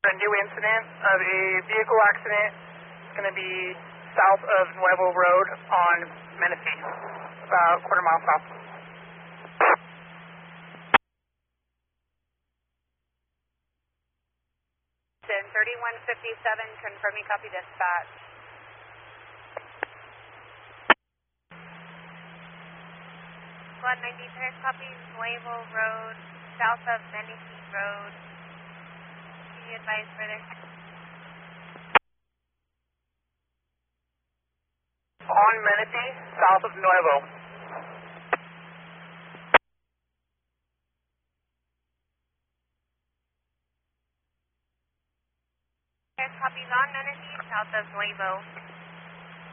a new incident of a vehicle accident. It's going to be south of Nuevo Road on Menifee, about a quarter mile south. 3157, confirming copy dispatch. Squad 93, copy Nuevo Road, south of Menifee Road. Can you advise further? On Menifee, south of Nuevo. Copies on Menifee, south of Nuevo.